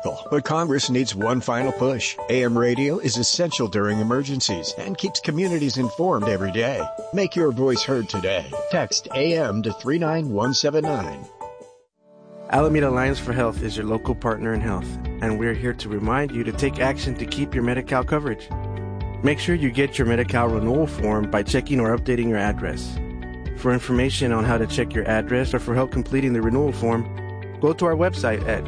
local, but Congress needs one final push. AM radio is essential during emergencies and keeps communities informed every day. Make your voice heard today. Text AM to 39179. Alameda Alliance for Health is your local partner in health, and we're here to remind you to take action to keep your Medi-Cal coverage. Make sure you get your Medi-Cal renewal form by checking or updating your address. For information on how to check your address or for help completing the renewal form, go to our website at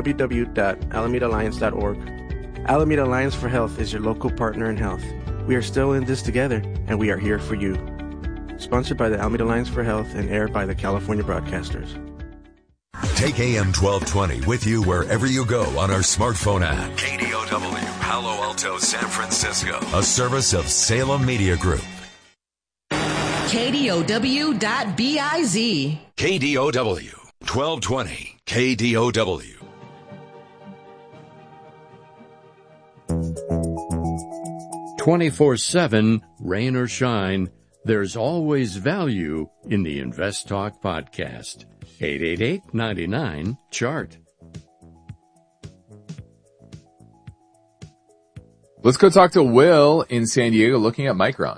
www.alamedaalliance.org. Alameda Alliance for Health is your local partner in health. We are still in this together, and we are here for you. Sponsored by the Alameda Alliance for Health and aired by the California Broadcasters. Take AM 1220 with you wherever you go on our smartphone app. KDOW, Palo Alto, San Francisco. A service of Salem Media Group. KDOW.biz. KDOW, 1220, KDOW. "24/7, rain or shine, there's always value in the Invest Talk podcast." 888-99-CHART. Let's go talk to Will in San Diego looking at Micron.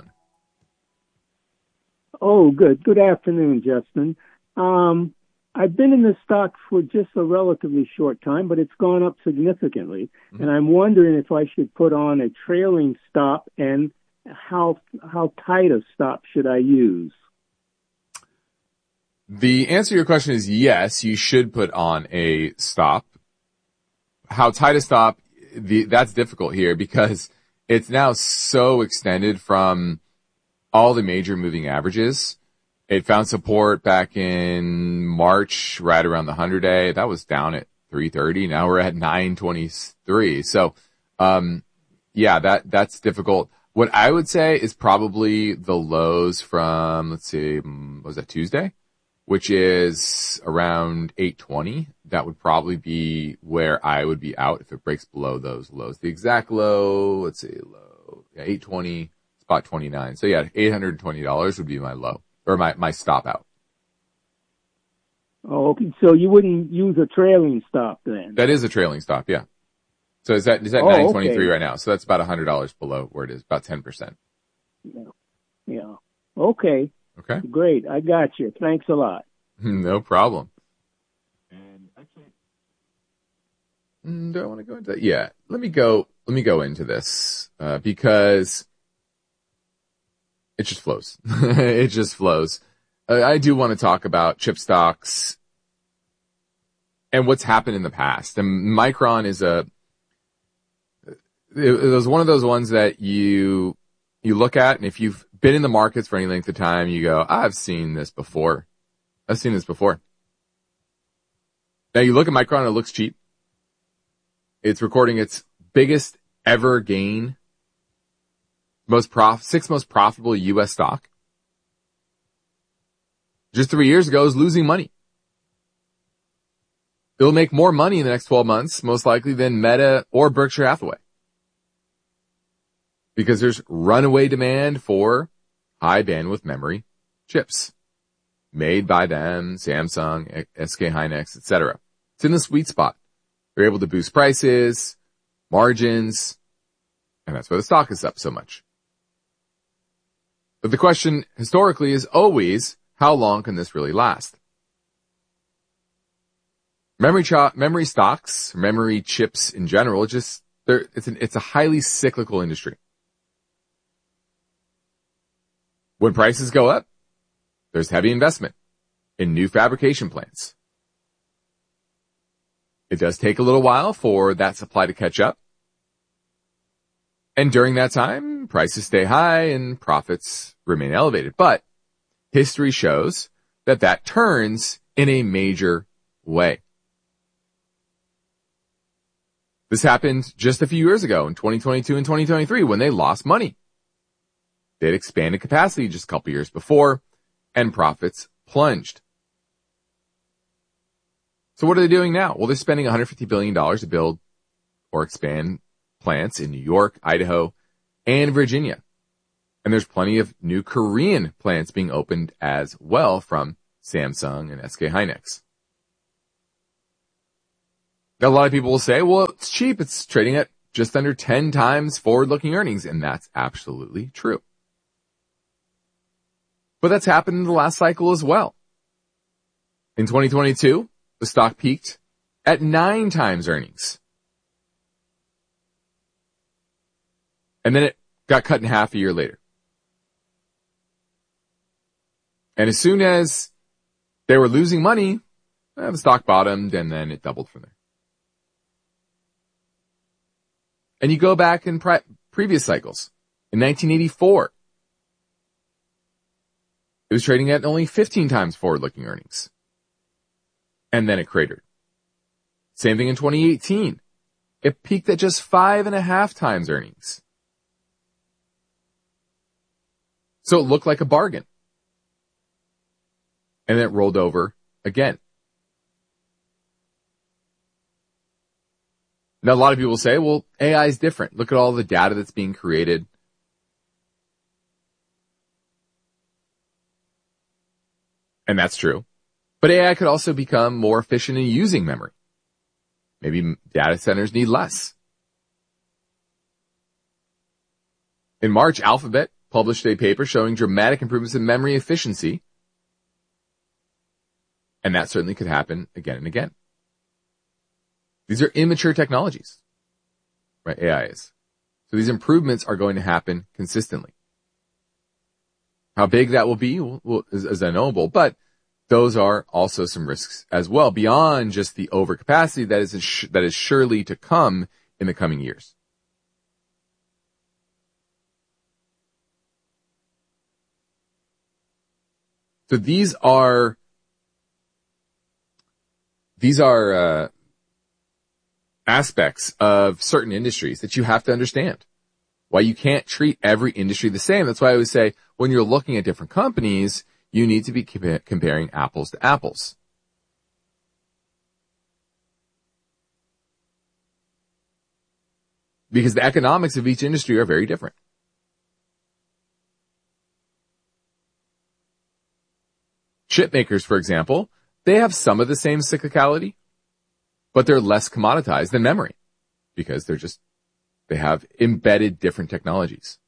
Oh, good. Good afternoon, Justin. I've been in this stock for just a relatively short time, but it's gone up significantly. Mm-hmm. And I'm wondering if I should put on a trailing stop and how tight a stop should I use? The answer to your question is yes, you should put on a stop. How tight a stop, that's difficult here because it's now so extended from all the major moving averages. It found support back in March, right around the 100-day. That was down at 330. Now we're at 923. So, that's difficult. What I would say is probably the lows from, let's see, was that Tuesday? Which is around 820. That would probably be where I would be out if it breaks below those lows. The exact low, let's see, 820, spot 29. So yeah, $820 would be my low, or my stop out. Oh, okay. So you wouldn't use a trailing stop then? That is a trailing stop, yeah. So is that 923 okay. Right now? So that's about $100 below where it is, about 10%. Yeah. Okay. Okay. Great. I got you. Thanks a lot. No problem. And actually, do I want to go into that? Yeah. Let me go into this, because it just flows. It just flows. I do want to talk about chip stocks and what's happened in the past. And Micron it was one of those ones that you look at, and if you've been in the markets for any length of time, you go, I've seen this before. Now you look at Micron, it looks cheap. It's recording its biggest ever gain. Sixth most profitable U.S. stock. Just 3 years ago, it was losing money. It'll make more money in the next 12 months, most likely, than Meta or Berkshire Hathaway. Because there's runaway demand for high bandwidth memory chips made by them, Samsung, SK Hynix, etc. It's in the sweet spot. They're able to boost prices, margins, and that's why the stock is up so much. But the question historically is always, how long can this really last? Memory stocks, memory chips in general, it's a highly cyclical industry. When prices go up, there's heavy investment in new fabrication plants. It does take a little while for that supply to catch up. And during that time, prices stay high and profits remain elevated. But history shows that turns in a major way. This happened just a few years ago in 2022 and 2023 when they lost money. They'd expanded capacity just a couple years before, and profits plunged. So what are they doing now? Well, they're spending $150 billion to build or expand plants in New York, Idaho, and Virginia. And there's plenty of new Korean plants being opened as well from Samsung and SK Hynix. A lot of people will say, well, it's cheap. It's trading at just under 10 times forward-looking earnings, and that's absolutely true. But that's happened in the last cycle as well. In 2022, the stock peaked at 9 times earnings. And then it got cut in half a year later. And as soon as they were losing money, the stock bottomed and then it doubled from there. And you go back in previous cycles. In 1984, it was trading at only 15 times forward-looking earnings. And then it cratered. Same thing in 2018. It peaked at just 5.5 times earnings. So it looked like a bargain. And then it rolled over again. Now, a lot of people say, well, AI is different. Look at all the data that's being created. And that's true. But AI could also become more efficient in using memory. Maybe data centers need less. In March, Alphabet published a paper showing dramatic improvements in memory efficiency. And that certainly could happen again and again. These are immature technologies, right? AI is. So these improvements are going to happen consistently. How big that will be is unknowable, but those are also some risks as well, beyond just the overcapacity that is surely to come in the coming years. So these are aspects of certain industries that you have to understand. Why you can't treat every industry the same. That's why I always say when you're looking at different companies, you need to be comparing apples to apples. Because the economics of each industry are very different. Chip makers, for example, they have some of the same cyclicality, but they're less commoditized than memory because they have embedded different technologies.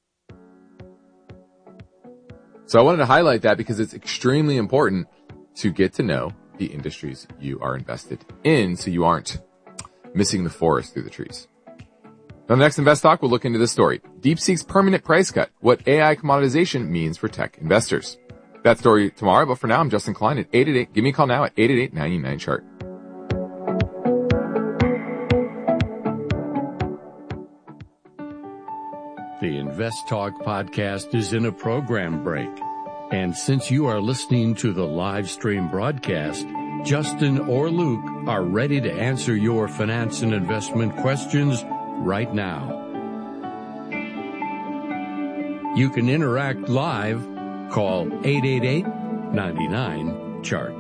So I wanted to highlight that because it's extremely important to get to know the industries you are invested in so you aren't missing the forest through the trees. Now, the next Invest Talk, we'll look into this story. DeepSeek's permanent price cut, what AI commoditization means for tech investors. That story tomorrow, but for now, I'm Justin Klein at 888. Give me a call now at 888-99-CHART. The Invest Talk podcast is in a program break. And since you are listening to the live stream broadcast, Justin or Luke are ready to answer your finance and investment questions right now. You can interact live. Call 888-99-CHART.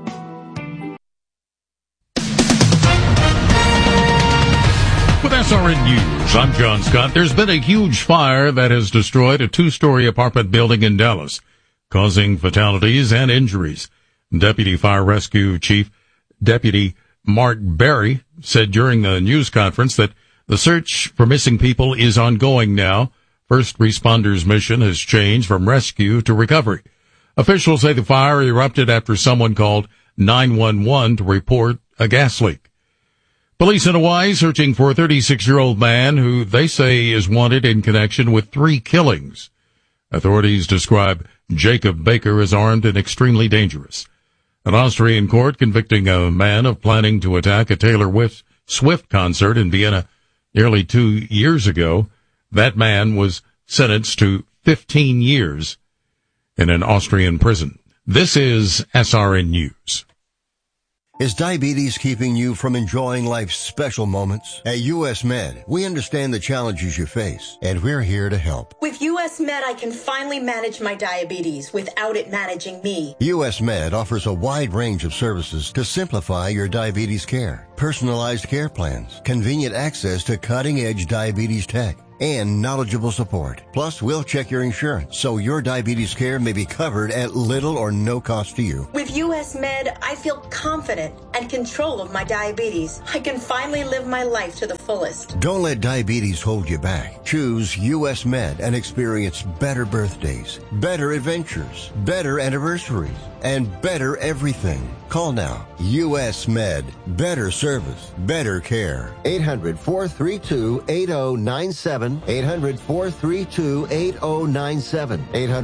With SRN News, I'm John Scott. There's been a huge fire that has destroyed a 2-story apartment building in Dallas, causing fatalities and injuries. Deputy Fire Rescue Chief Deputy Mark Berry said during the news conference that the search for missing people is ongoing now. First responders' mission has changed from rescue to recovery. Officials say the fire erupted after someone called 911 to report a gas leak. Police in Hawaii searching for a 36-year-old man who they say is wanted in connection with 3 killings. Authorities describe Jacob Baker as armed and extremely dangerous. An Austrian court convicting a man of planning to attack a Taylor Swift concert in Vienna nearly 2 years ago. That man was sentenced to 15 years in an Austrian prison. This is SRN News. Is diabetes keeping you from enjoying life's special moments? At US Med, we understand the challenges you face, and we're here to help. With US Med, I can finally manage my diabetes without it managing me. US Med offers a wide range of services to simplify your diabetes care. Personalized care plans, convenient access to cutting-edge diabetes tech, and knowledgeable support. Plus, we'll check your insurance so your diabetes care may be covered at little or no cost to you. With US Med, I feel confident and control of my diabetes. I can finally live my life to the fullest. Don't let diabetes hold you back. Choose U.S. Med and experience better birthdays, better adventures, better anniversaries, and better everything. Call now. U.S. Med. Better service. Better care. 800-432-8097. 800-432-8097.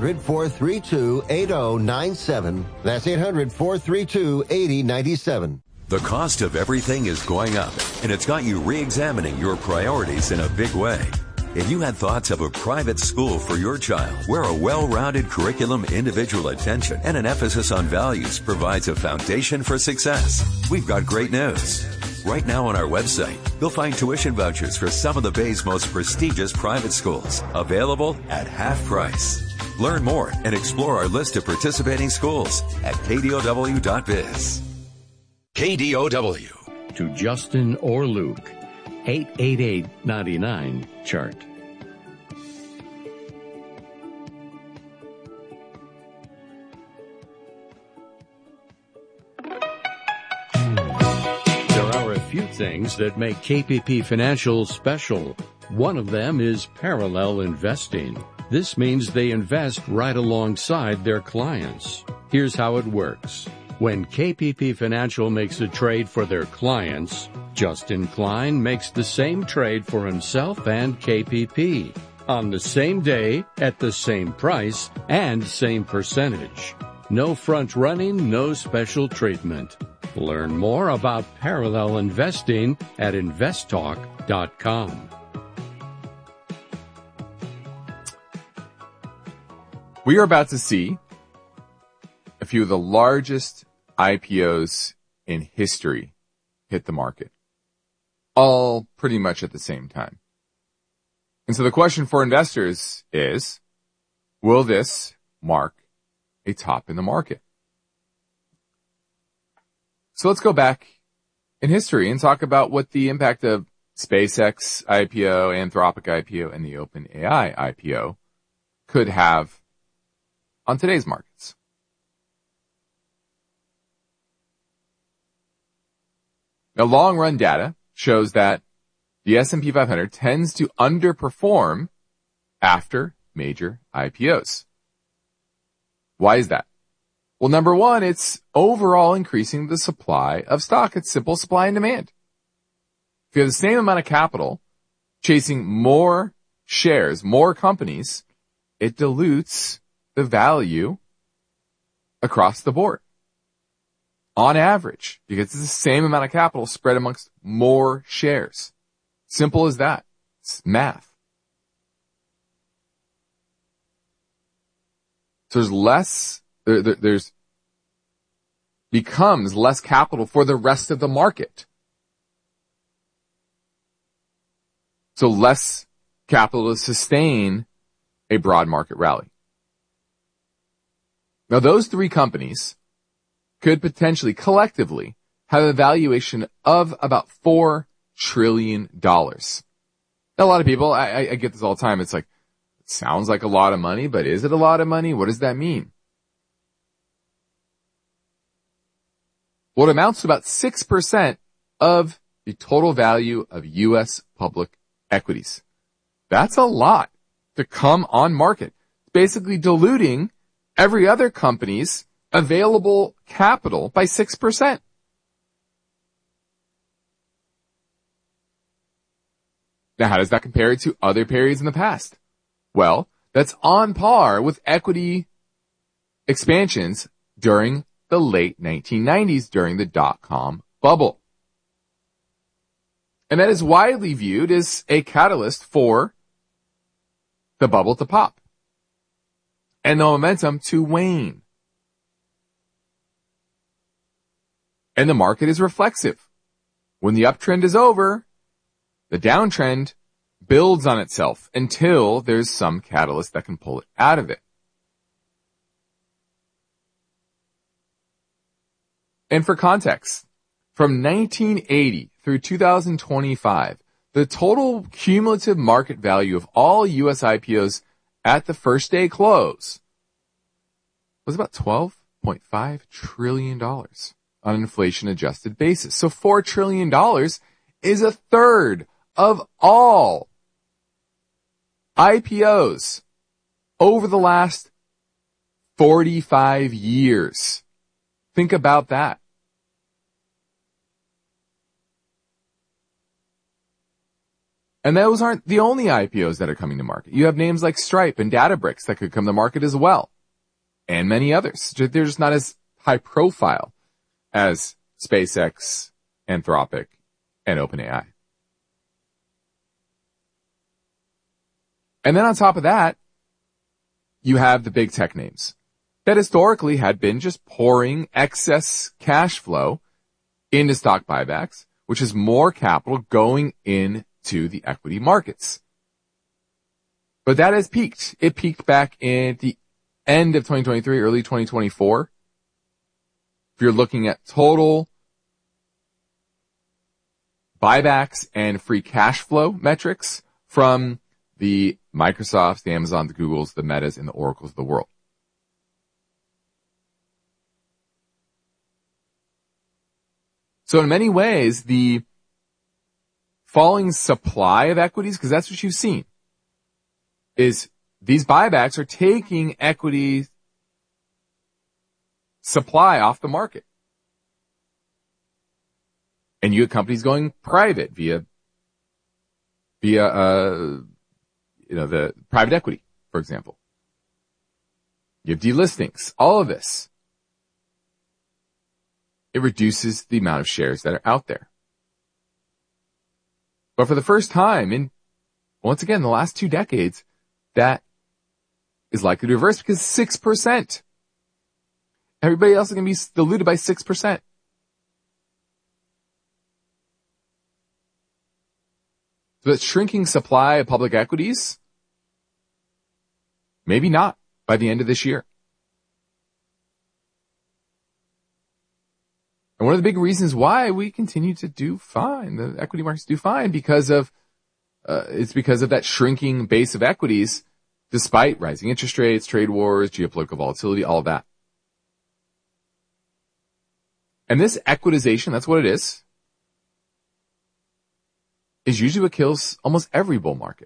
800-432-8097. That's 800-432-8097. The cost of everything is going up, and it's got you re-examining your priorities in a big way. If you had thoughts of a private school for your child, where a well-rounded curriculum, individual attention, and an emphasis on values provides a foundation for success, we've got great news. Right now on our website, you'll find tuition vouchers for some of the Bay's most prestigious private schools, available at half price. Learn more and explore our list of participating schools at kdow.biz. KDOW. To Justin or Luke, 888-99-CHART. There are a few things that make KPP Financial special. One of them is parallel investing. This means they invest right alongside their clients. Here's how it works. When KPP Financial makes a trade for their clients, Justin Klein makes the same trade for himself and KPP on the same day, at the same price, and same percentage. No front running, no special treatment. Learn more about parallel investing at investtalk.com. We are about to see a few of the largest IPOs in history hit the market, all pretty much at the same time. And so the question for investors is, will this mark a top in the market? So let's go back in history and talk about what the impact of SpaceX IPO, Anthropic IPO, and the OpenAI IPO could have on today's markets. Now, long-run data shows that the S&P 500 tends to underperform after major IPOs. Why is that? Well, number one, it's overall increasing the supply of stock. It's simple supply and demand. If you have the same amount of capital chasing more shares, more companies, it dilutes the value across the board. On average, because it's the same amount of capital spread amongst more shares. Simple as that. It's math. So there's becomes less capital for the rest of the market. So less capital to sustain a broad market rally. Now, those three companies could potentially collectively have a valuation of about $4 trillion. Now, a lot of people, I get this all the time. It's like, it sounds like a lot of money, but is it a lot of money? What does that mean? Well, it amounts to about 6% of the total value of U.S. public equities. That's a lot to come on market. Basically diluting every other company's available capital by 6%. Now, how does that compare to other periods in the past? Well, that's on par with equity expansions during the late 1990s during the dot-com bubble. And that is widely viewed as a catalyst for the bubble to pop and the momentum to wane. And the market is reflexive. When the uptrend is over, the downtrend builds on itself until there's some catalyst that can pull it out of it. And for context, from 1980 through 2025, the total cumulative market value of all U.S. IPOs at the first day close was about $12.5 trillion. on an inflation-adjusted basis. So $4 trillion is a third of all IPOs over the last 45 years. Think about that. And those aren't the only IPOs that are coming to market. You have names like Stripe and Databricks that could come to market as well. And many others. They're just not as high profile as SpaceX, Anthropic, and OpenAI. And then on top of that, you have the big tech names that historically had been just pouring excess cash flow into stock buybacks, which is more capital going into the equity markets. But that has peaked. It peaked back in the end of 2023, early 2024. If you're looking at total buybacks and free cash flow metrics from the Microsofts, the Amazons, the Googles, the Metas, and the Oracles of the world. So in many ways, the falling supply of equities, because that's what you've seen, is these buybacks are taking equity supply off the market. And you have companies going private via the private equity, for example. You have delistings, all of this. It reduces the amount of shares that are out there. But for the first time in, once again, the last 2 decades, that is likely to reverse because 6%. Everybody else is going to be diluted by 6%. So that shrinking supply of public equities, maybe not by the end of this year. And one of the big reasons why we continue to do fine, the equity markets do fine, because of that shrinking base of equities, despite rising interest rates, trade wars, geopolitical volatility, all of that. And this equitization, that's what it is usually what kills almost every bull market.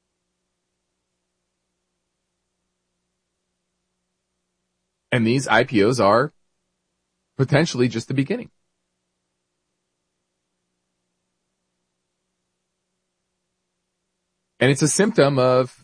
And these IPOs are potentially just the beginning. And it's a symptom of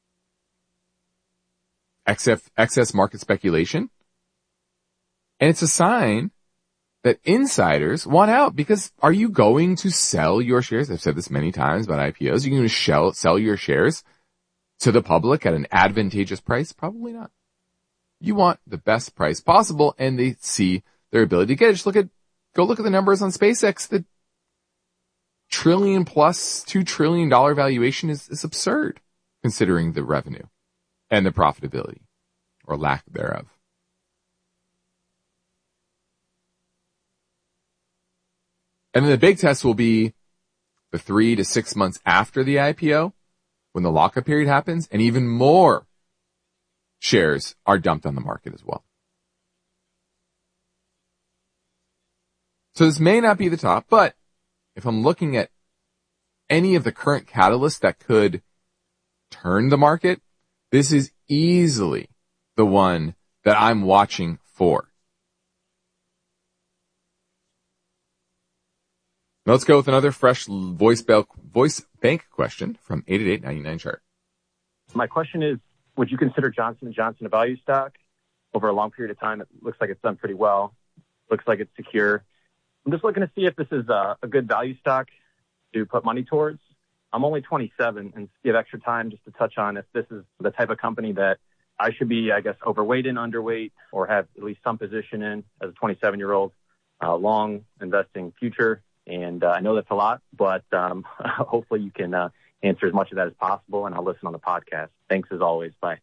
excess market speculation. And it's a sign that insiders want out, because are you going to sell your shares? I've said this many times about IPOs. Are you going to sell your shares to the public at an advantageous price? Probably not. You want the best price possible, and they see their ability to get it. Just go look at the numbers on SpaceX. The trillion plus $2 trillion valuation is absurd, considering the revenue and the profitability, or lack thereof. And then the big test will be the 3 to 6 months after the IPO, when the lockup period happens, and even more shares are dumped on the market as well. So this may not be the top, but if I'm looking at any of the current catalysts that could turn the market, this is easily the one that I'm watching for. Now let's go with another fresh voice bank question from 888-99-chart. My question is, would you consider Johnson & Johnson a value stock? Over a long period of time, it looks like it's done pretty well. Looks like it's secure. I'm just looking to see if this is a good value stock to put money towards. I'm only 27 and give extra time just to touch on if this is the type of company that I should be, I guess, overweight and underweight, or have at least some position in as a 27-year-old, long investing future. And I know that's a lot, but hopefully you can answer as much of that as possible, and I'll listen on the podcast. Thanks as always. Bye.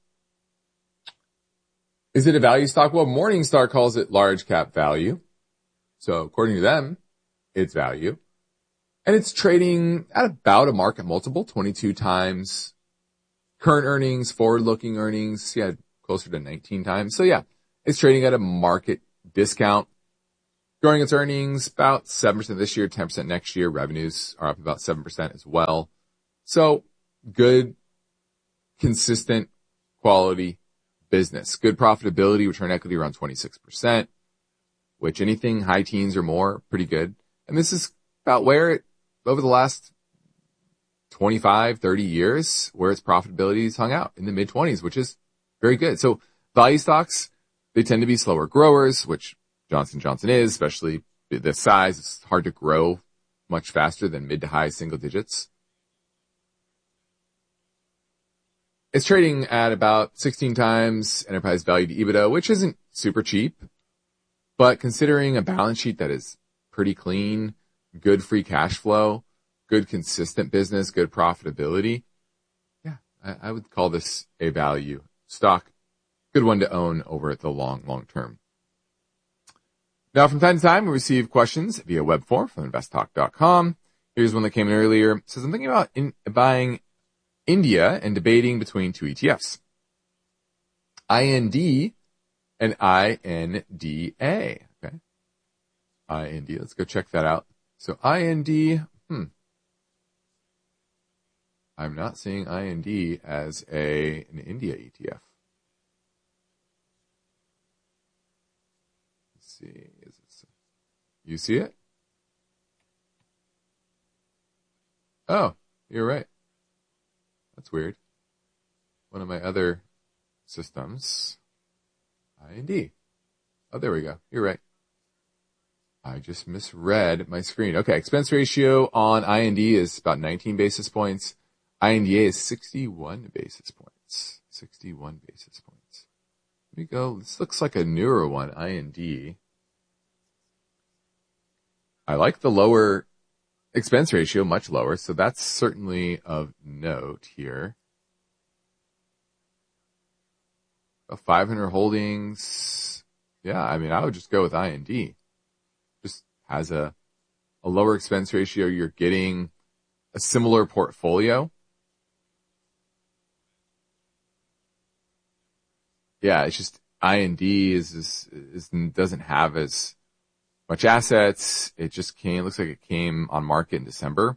Is it a value stock? Well, Morningstar calls it large cap value. So according to them, it's value. And it's trading at about a market multiple, 22 times current earnings, forward-looking earnings, closer to 19 times. So yeah, it's trading at a market discount. growing its earnings about 7% this year, 10% next year. Revenues are up about 7% as well. So good, consistent, quality business. Good profitability, return on equity around 26%, which anything high teens or more, pretty good. And this is about where it, over the last 25, 30 years, where its profitability is hung out in the mid-20s, which is very good. So value stocks, they tend to be slower growers, which Johnson & Johnson is, especially the size. It's hard to grow much faster than mid to high single digits. It's trading at about 16 times enterprise value to EBITDA, which isn't super cheap, but considering a balance sheet that is pretty clean, good free cash flow, good consistent business, good profitability, yeah, I would call this a value stock. Good one to own over the long term. Now, from time to time, we receive questions via web form from investtalk.com. Here's one that came in earlier. It says, I'm thinking about buying India and debating between two ETFs, IND and INDA. Okay. IND. Let's go check that out. So IND, I'm not seeing IND as an India ETF. Let's see. You see it? Oh, you're right. That's weird. One of my other systems. IND. Oh, there we go. You're right. I just misread my screen. Okay, expense ratio on IND is about 19 basis points. INDA is 61 basis points. 61 basis points. Let me go. This looks like a newer one, IND. I like the lower expense ratio, much lower, so that's certainly of note here. 500 holdings. Yeah, I mean, I would just go with IND. Just has a lower expense ratio. You're getting a similar portfolio. Yeah, it's just IND doesn't have as much assets. It just looks like it came on market in December.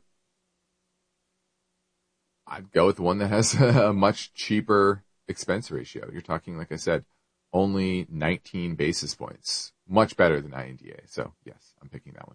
I'd go with the one that has a much cheaper expense ratio. You're talking, like I said, only 19 basis points. Much better than INDA. So yes, I'm picking that one.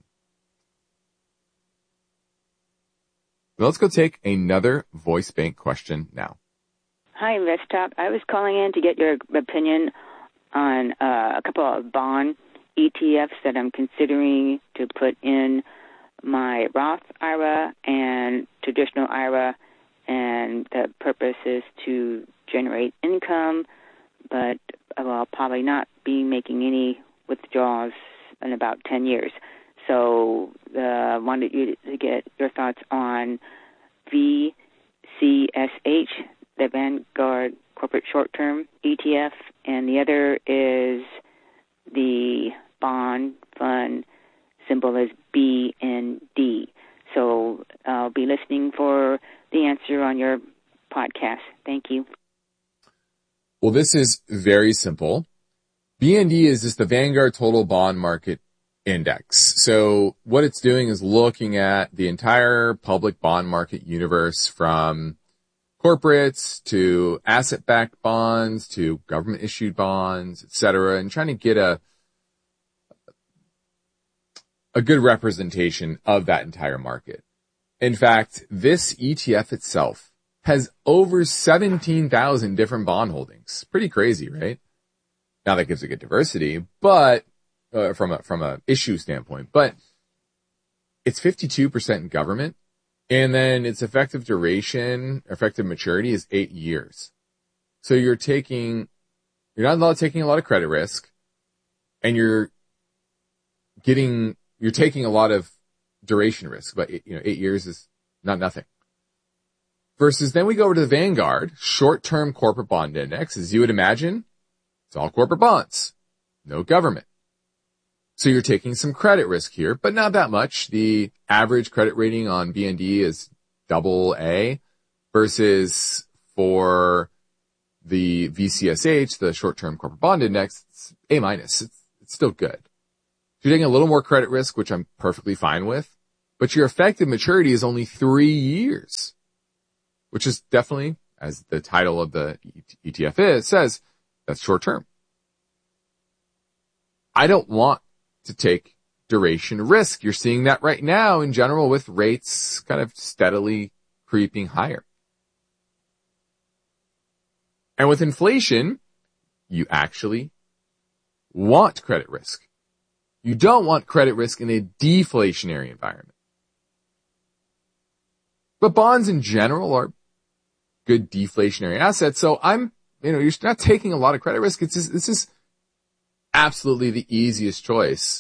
Well, let's go take another voice bank question now. Hi, InvestTalk. I was calling in to get your opinion on a couple of bond ETFs that I'm considering to put in my Roth IRA and traditional IRA, and the purpose is to generate income, but I'll probably not be making any withdrawals in about 10 years. So I wanted you to get your thoughts on VCSH, the Vanguard Corporate Short-Term ETF, and the other is the bond fund, symbol is BND. So I'll be listening for the answer on your podcast. Thank you. Well, this is very simple. BND is just the Vanguard Total Bond Market Index. So what it's doing is looking at the entire public bond market universe, from corporates to asset-backed bonds to government-issued bonds, et cetera, and trying to get a good representation of that entire market. In fact, this ETF itself has over 17,000 different bond holdings. Pretty crazy, right? Now that gives a good diversity, but from a issue standpoint, but it's 52% in government, and then its effective duration, effective maturity is 8 years. So you're not taking a lot of credit risk, and you're taking a lot of duration risk, but 8 years is not nothing. Versus then we go over to the Vanguard Short-Term Corporate Bond Index. As you would imagine, it's all corporate bonds, no government. So you're taking some credit risk here, but not that much. The average credit rating on BND is AA, versus for the VCSH, the Short-Term Corporate Bond Index, it's A-. It's still good. You're taking a little more credit risk, which I'm perfectly fine with, but your effective maturity is only 3 years, which is definitely, as the title of the ETF says, that's short term. I don't want to take duration risk. You're seeing that right now in general with rates kind of steadily creeping higher. And with inflation, you actually want credit risk. You don't want credit risk in a deflationary environment. But bonds in general are good deflationary assets. So you're not taking a lot of credit risk. This is absolutely the easiest choice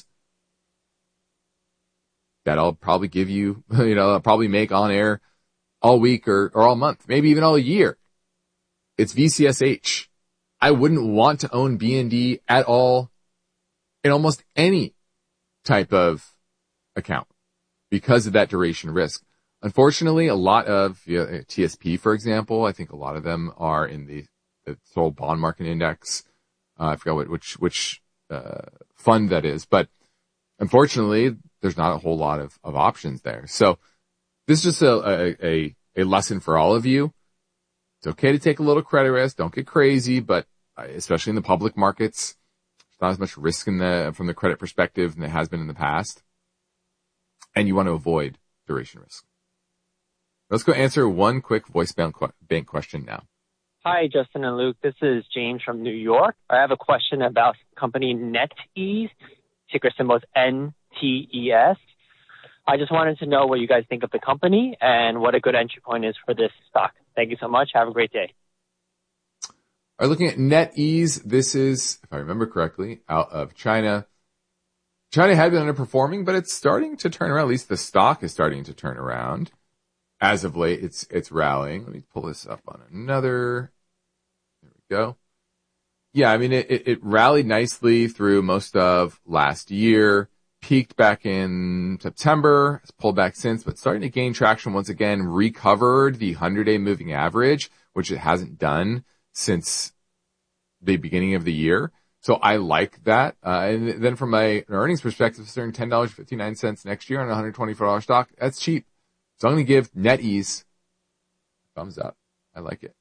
that I'll probably give you, I'll probably make on air all week or all month, maybe even all year. It's VCSH. I wouldn't want to own BND at all in almost any type of account because of that duration risk. Unfortunately, a lot of TSP, for example, I think a lot of them are in the Seoul Bond Market Index. I forgot which fund that is, but unfortunately, there's not a whole lot of options there. So this is just a lesson for all of you. It's okay to take a little credit risk. Don't get crazy, but especially in the public markets, there's not as much risk from the credit perspective than there has been in the past. And you want to avoid duration risk. Let's go answer one quick voicemail bank question now. Hi, Justin and Luke. This is James from New York. I have a question about company NetEase, ticker symbol is NTES. I just wanted to know what you guys think of the company and what a good entry point is for this stock. Thank you so much. Have a great day. All right, looking at NetEase, this is, if I remember correctly, out of China. China had been underperforming, but it's starting to turn around. At least the stock is starting to turn around. As of late, it's rallying. Let me pull this up on another. There we go. Yeah, I mean, it rallied nicely through most of last year, peaked back in September, it's pulled back since, but starting to gain traction once again, recovered the 100-day moving average, which it hasn't done since the beginning of the year. So I like that. And then from an earnings perspective, it's earning $10.59 next year on a $124 stock. That's cheap. So I'm going to give NetEase a thumbs up. I like it.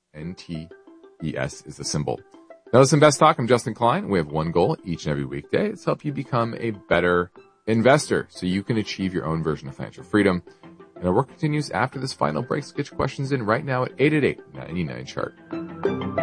NTES is the symbol. Now listen, Best Talk. I'm Justin Klein. We have one goal each and every weekday. It's help you become a better investor so you can achieve your own version of financial freedom. And our work continues after this final break. So get your questions in right now at 888-99-CHART.